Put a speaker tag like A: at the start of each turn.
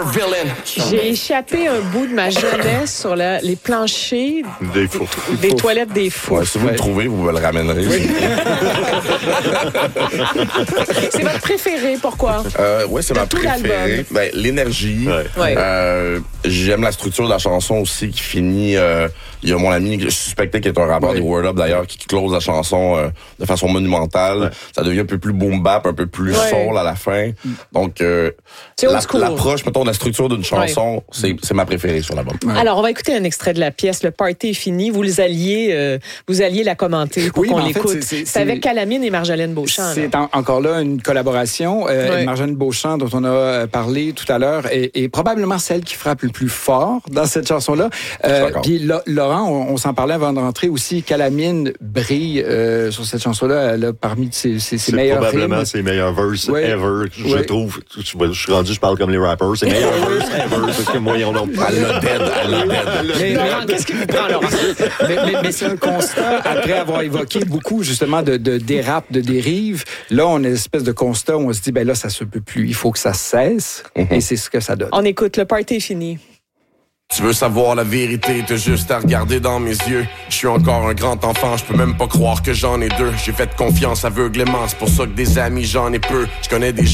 A: villain.
B: J'ai échappé un bout de ma jeunesse sur les planchers des toilettes des fous.
C: Ouais, si vous le trouvez, vous me le ramènerez.
B: Oui. C'est votre préféré, pourquoi?
C: Oui, c'est
B: de
C: ma
B: tout
C: préférée. Ben, l'énergie.
B: Ouais.
C: J'aime la structure de la chanson aussi qui finit... il y a mon ami, je suspectais qu'il est un rappeur des Word Up d'ailleurs, qui close la chanson de façon monumentale. Ouais. Ça devient un peu plus boom bap, un peu plus soul à la fin. Donc, l'approche, mettons, de la structure d'une chanson, c'est ma préférée sur l'album.
B: Ouais. Alors, on va écouter un extrait de la pièce. Le party est fini. Vous alliez la commenter pour qu'on l'écoute. C'est avec Calamine et Marjolaine Beauchamp.
D: C'est encore là une collaboration. Marjolaine Beauchamp, dont on a parlé tout à l'heure, est probablement celle qui frappe le plus fort dans cette chanson-là. Puis Laurent, on s'en parlait avant de rentrer aussi. Calamine brille sur cette chanson-là. Elle a parmi ses meilleurs
E: probablement ses meilleurs verses ever, je trouve. Je suis rendu, je parle comme les rappers. C'est meilleurs verses ever. Parce que moi, on a...
C: Elle l'a dead.
B: Laurent, qu'est-ce qui vous prend, Laurent?
D: mais c'est un constat, après avoir évoqué beaucoup, justement, de dérapes, de dérives. Là, on a une espèce de constat où on se dit, ben là, ça se peut plus. Il faut que ça cesse. Et c'est ce que ça donne.
B: On écoute. Le party est fini.
A: Tu veux savoir la vérité, t'as juste à regarder dans mes yeux. Je suis encore un grand enfant, je peux même pas croire que j'en ai deux. J'ai fait confiance aveuglément, c'est pour ça que des amis j'en ai peu. Je connais des